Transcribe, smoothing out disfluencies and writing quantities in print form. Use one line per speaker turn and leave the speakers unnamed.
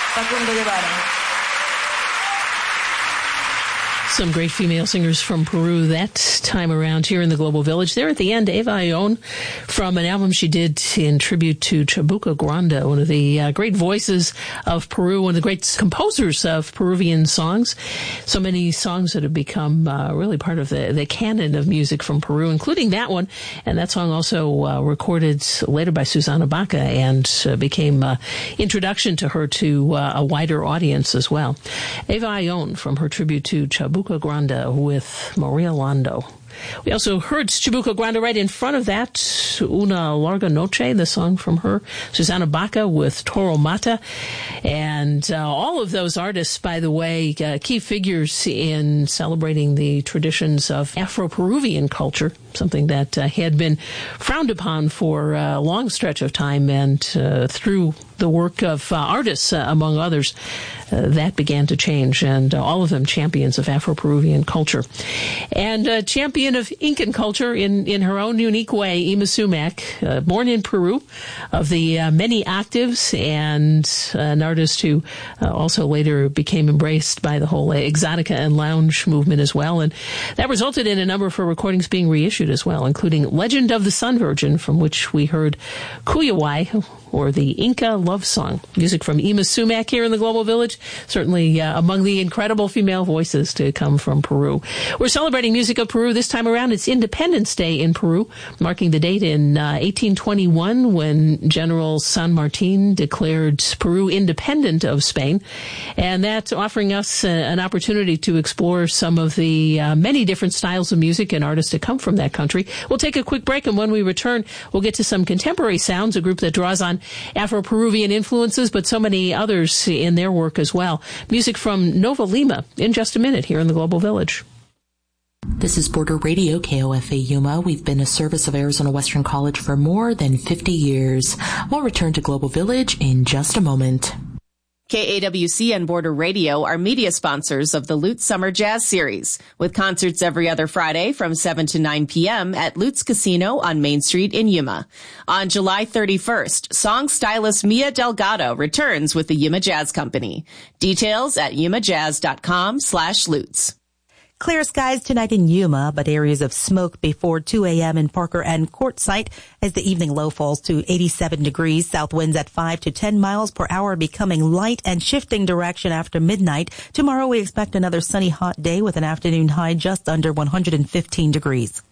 Facundo Guevara.
Some great female singers from Peru that time around here in the Global Village. There at the end, Eva Ayllón from an album she did in tribute to Chabuca Granda, one of the great voices of Peru, one of the great composers of Peruvian songs. So many songs that have become really part of the canon of music from Peru, including that one. And that song also recorded later by Susana Baca and became introduction to her to a wider audience as well. Eva Ayllón from her tribute to Chabuca Granda with Maria Lando. We also heard Chabuca Granda right in front of that, Una Larga Noche, the song from her, Susana Baca with Toro Mata. And all of those artists, by the way, key figures in celebrating the traditions of Afro-Peruvian culture, something that had been frowned upon for a long stretch of time, and through the work of artists, among others, that began to change, and all of them champions of Afro-Peruvian culture. And champion of Incan culture in her own unique way, Yma Sumac, born in Peru, of the many octaves, and an artist who also later became embraced by the whole exotica and lounge movement as well. And that resulted in a number of her recordings being reissued as well, including Legend of the Sun Virgin, from which we heard Cuyaway, or the Inca Love Song. Music from Yma Sumac here in the Global Village, certainly among the incredible female voices to come from Peru. We're celebrating music of Peru this time around. It's Independence Day in Peru, marking the date in 1821 when General San Martin declared Peru independent of Spain, and that's offering us an opportunity to explore some of the many different styles of music and artists that come from that country. We'll take a quick break, and when we return, we'll get to some contemporary sounds, a group that draws on Afro-Peruvian influences, but so many others in their work as well. Music from Nova Lima in just a minute here in the Global Village.
This is Border Radio, KOFA Yuma. We've been a service of Arizona Western College for more than 50 years. We'll return to Global Village in just a moment.
KAWC and Border Radio are media sponsors of the Lutz Summer Jazz Series, with concerts every other Friday from 7 to 9 p.m. at Lutz Casino on Main Street in Yuma. On July 31st, song stylist Mia Delgado returns with the Yuma Jazz Company. Details at yumajazz.com/Lutz.
Clear skies tonight in Yuma, but areas of smoke before 2 a.m. in Parker and Quartzsite as the evening low falls to 87 degrees. South winds at 5 to 10 miles per hour becoming light and shifting direction after midnight. Tomorrow we expect another sunny hot day with an afternoon high just under 115 degrees.